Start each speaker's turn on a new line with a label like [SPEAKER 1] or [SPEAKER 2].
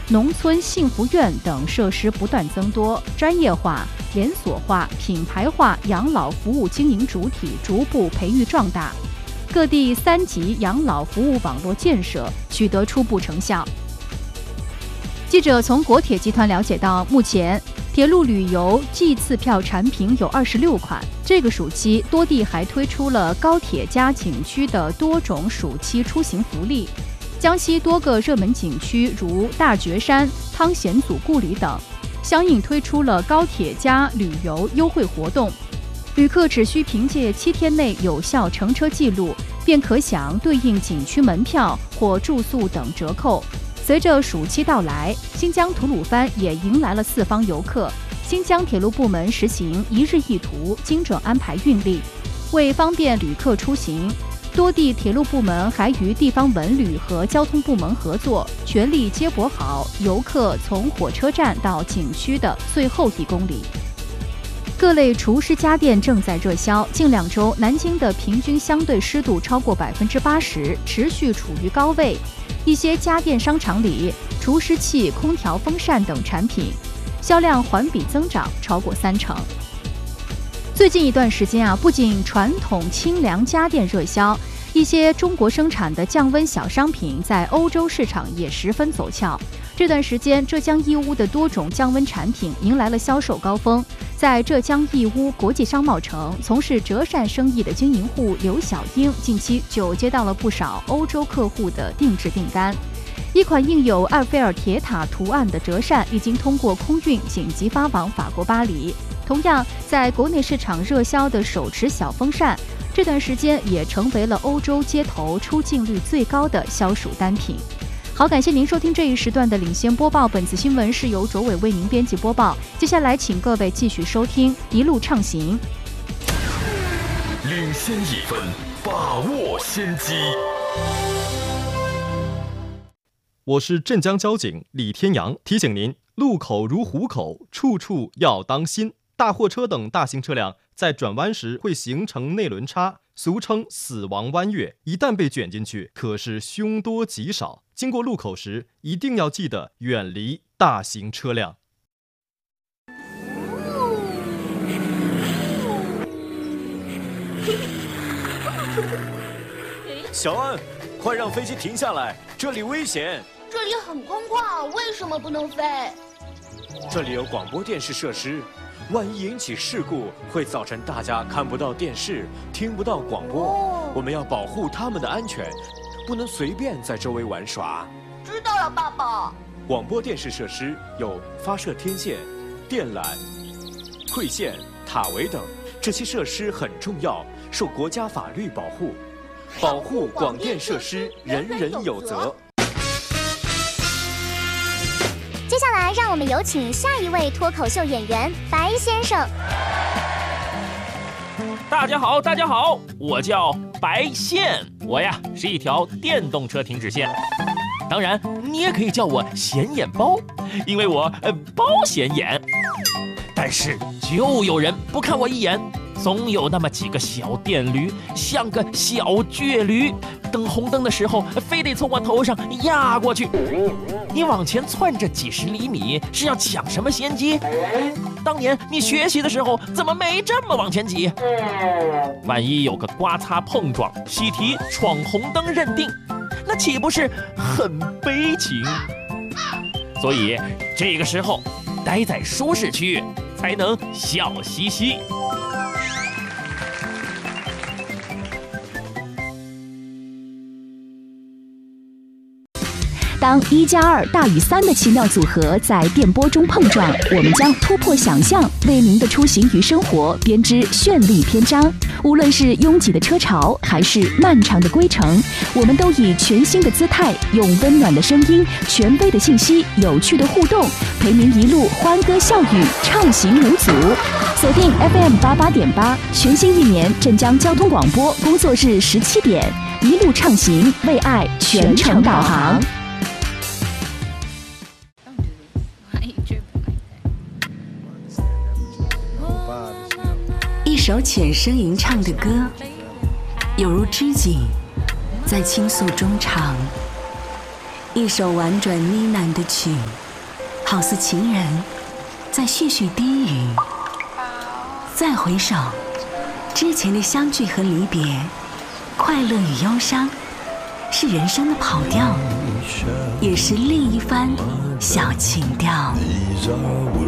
[SPEAKER 1] 农村幸福院等设施不断增多，专业化、连锁化、品牌化养老服务经营主体逐步培育壮大，各地3级养老服务网络建设取得初步成效。记者从国铁集团了解到，目前铁路旅游季次票产品有26款。这个暑期，多地还推出了高铁加景区的多种暑期出行福利。江西多个热门景区如大觉山、汤显祖故里等，相应推出了高铁加旅游优惠活动。旅客只需凭借7天内有效乘车记录，便可享对应景区门票或住宿等折扣。随着暑期到来，新疆吐鲁番也迎来了4方游客。新疆铁路部门实行1日1图，精准安排运力，为方便旅客出行，多地铁路部门还与地方文旅和交通部门合作，全力接驳好游客从火车站到景区的最后1公里。各类除湿家电正在热销，近2周，南京的平均相对湿度超过80%，持续处于高位。一些家电商场里，除湿器、空调、风扇等产品销量环比增长超过30%。最近一段时间不仅传统清凉家电热销，一些中国生产的降温小商品在欧洲市场也十分走俏。这段时间，浙江义乌的多种降温产品迎来了销售高峰。在浙江义乌国际商贸城从事折扇生意的经营户刘小英，近期就接到了不少欧洲客户的定制订单。一款印有埃菲尔铁塔图案的折扇已经通过空运紧急发往法国巴黎。同样，在国内市场热销的手持小风扇，这段时间也成为了欧洲街头出镜率最高的消暑单品。好，感谢您收听这一时段的领先播报。本次新闻是由卓伟为您编辑播报。接下来，请各位继续收听《一路畅行》。
[SPEAKER 2] 领先1分，把握先机。
[SPEAKER 3] 我是镇江交警李天阳，提醒您：路口如虎口，处处要当心。大货车等大型车辆在转弯时会形成内轮差，俗称死亡弯月，一旦被卷进去，可是凶多吉少。经过路口时，一定要记得远离大型车辆。
[SPEAKER 4] 小安，快让飞机停下来，这里危险。
[SPEAKER 5] 这里很空旷，为什么不能飞？
[SPEAKER 4] 这里有广播电视设施，万一引起事故，会造成大家看不到电视，听不到广播。我们要保护他们的安全，不能随便在周围玩耍。
[SPEAKER 5] 知道了，爸爸。
[SPEAKER 4] 广播电视设施有发射天线、电缆、馈线、塔围等，这些设施很重要，受国家法律保护。保护广电设施，人人有责。
[SPEAKER 6] 接下来，让我们有请下一位脱口秀演员白先生。
[SPEAKER 7] 大家好，大家好，我叫白线，我呀是一条电动车停止线。当然，你也可以叫我显眼包，因为我包显眼。但是就有人不看我一眼，总有那么几个小电驴，像个小倔驴，等红灯的时候，非得从我头上压过去。你往前窜着几10厘米，是要抢什么先机？当年你学习的时候，怎么没这么往前挤？万一有个刮擦碰撞，喜提闯红灯认定，那岂不是很悲情？所以这个时候，待在舒适区才能笑嘻嘻。
[SPEAKER 1] 当1+2大于3的奇妙组合在电波中碰撞，我们将突破想象，为您的出行与生活编织绚丽篇章。无论是拥挤的车潮，还是漫长的归程，我们都以全新的姿态，用温暖的声音、权威的信息、有趣的互动，陪您一路欢歌笑语，畅行无阻。锁定 FM88.8，全新1年镇江交通广播工作日17点，一路畅行，为爱全程导航。
[SPEAKER 8] 一首浅声吟唱的歌，有如知己在倾诉衷肠； 一首婉转呢喃的曲，好似情人在絮絮低语。再回首，之前的相聚和离别，快乐与忧伤，是人生的跑调，也是另一番小情调。